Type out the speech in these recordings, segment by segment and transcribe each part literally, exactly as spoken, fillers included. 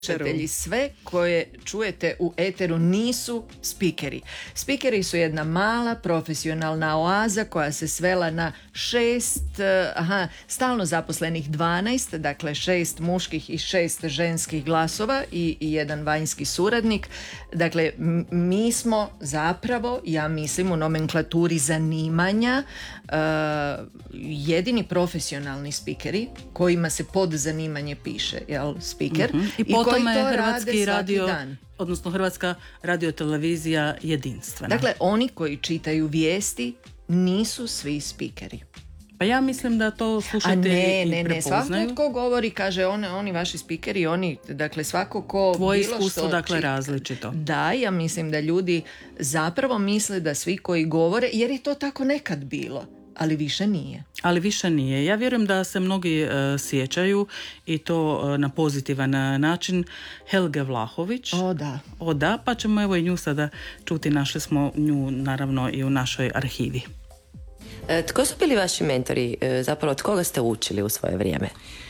Slušatelji, sve koje čujete u eteru nisu spikeri. Spikeri su jedna mala profesionalna oaza koja se svela na šest, aha, stalno zaposlenih dvanaest, dakle šest muških i šest ženskih glasova i, i jedan vanjski suradnik. Dakle, m- mi smo zapravo, ja mislim, u nomenklaturi zanimanja uh, jedini profesionalni spikeri kojima se pod zanimanje piše, jel, spiker? Mm-hmm. I, I po koji tome to Hrvatski rade radio, svaki dan. Odnosno Hrvatska radiotelevizija jedinstvena. Dakle, oni koji čitaju vijesti nisu svi spikeri. Pa ja mislim da to slušatelji ne, i ne, ne, svako prepoznaju. tko govori, kaže on, oni vaši spikeri, oni, dakle svako ko Tvoje bilo iskustvo, što dakle, čita. različito. Da, ja mislim da ljudi zapravo misle da svi koji govore, jer je to tako nekad bilo, ali više nije. Ali više nije. Ja vjerujem da se mnogi uh, sjećaju i to uh, na pozitivan uh, način Helge Vlahović. O da. O da, pa ćemo evo i nju sada čuti, našli smo nju naravno i u našoj arhivi. E, tko su bili vaši mentori? E, zapravo od koga ste učili u svoje vrijeme?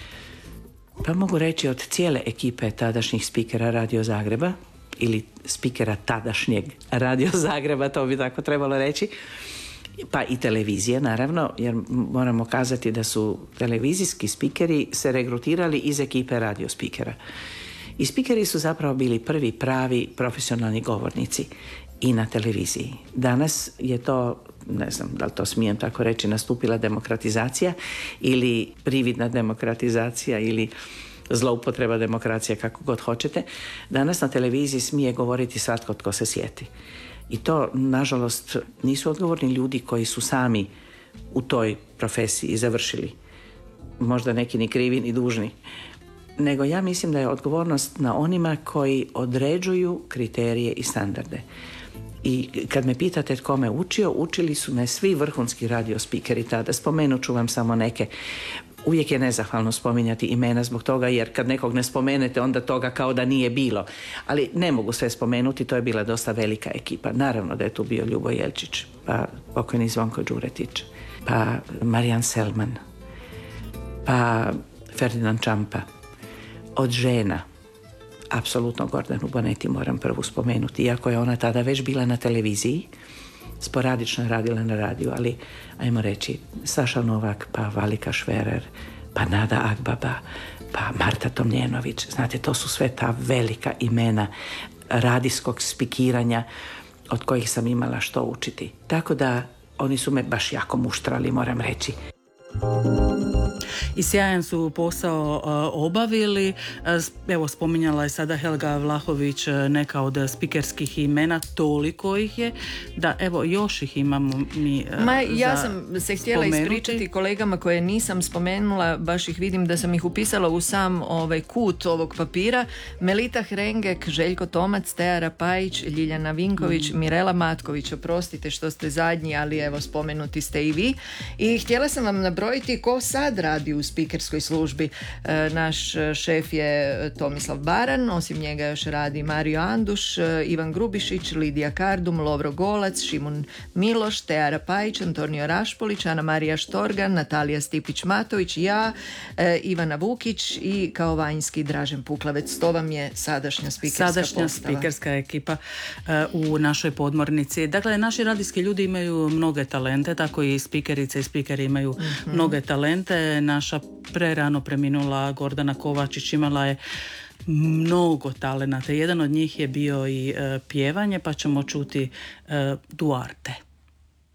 Pa mogu reći od cijele ekipe tadašnjih spikera Radio Zagreba ili spikera tadašnjeg Radio Zagreba, to bi tako trebalo reći, pa i televizije naravno, jer moramo kazati da su televizijski spikeri se regrutirali iz ekipe radio spikera. I spikeri su zapravo bili prvi pravi profesionalni govornici i na televiziji. Danas je to, ne znam da li to smijem tako reći, nastupila demokratizacija ili prividna demokratizacija ili zloupotreba demokracije, kako god hoćete. Danas na televiziji smije govoriti svatko tko se sjeti. I to, nažalost, nisu odgovorni ljudi koji su sami u toj profesiji završili. Možda neki ni krivi ni dužni. Nego ja mislim da je odgovornost na onima koji određuju kriterije i standarde. I kad me pitate tko me učio, učili su me svi vrhunski radio spikeri tada. Spomenut ću vam samo neke. Uvijek je nezahvalno spominjati imena zbog toga, jer kad nekog ne spomenete, onda toga kao da nije bilo. Ali ne mogu sve spomenuti, to je bila dosta velika ekipa. Naravno da je tu bio Ljubo Jelčić, pa pokojni Zvonko Đuretić, pa Marijan Selman, pa Ferdinand Čampa. Od žena, apsolutno Gordanu Boneti moram prvu spomenuti, iako je ona tada već bila na televiziji, sporadično je radila na radiju, ali ajmo reći Saša Novak, pa Valika Šverer, pa Nada Akbaba, pa Marta Tomljenović. Znate, to su sve ta velika imena radijskog spikiranja od kojih sam imala što učiti. Tako da oni su me baš jako muštrali, moram reći. I sjajan su posao uh, obavili. Uh, evo, spominjala je sada Helga Vlahović uh, neka od spikerskih imena, toliko ih je, da evo još ih imamo mi uh, Ma, ja za sam se htjela spomenuti. ispričati kolegama koje nisam spomenula, baš ih vidim da sam ih upisala u sam ovaj kut ovog papira. Melita Hrengek, Željko Tomac, Teja Rapajić, Ljiljana Vinković, mm. Mirela Matković, oprostite što ste zadnji, ali evo spomenuti ste i vi. I htjela sam vam nabrojiti ko sad radi u spikerskoj službi. E, naš šef je Tomislav Baran, osim njega još radi Mario Anduš, e, Ivan Grubišić, Lidija Kardum, Lovro Golac, Šimun Miloš, Teja Rapajić, Antonio Rašpolić, Ana Marija Štorgan, Natalija Stipić-Matović, ja, e, Ivana Vukić i kao vanjski Dražen Puklavec. To vam je sadašnja spikerska Sadašnja postava. spikerska ekipa uh, u našoj podmornici. Dakle, naši radijski ljudi imaju mnoge talente, tako i spikerice i spikeri imaju mm-hmm. mnoge talente. Naša prerano preminula Gordana Kovačić imala je mnogo talenata. Jedan od njih je bio i uh, pjevanje, pa ćemo čuti uh, Duarte.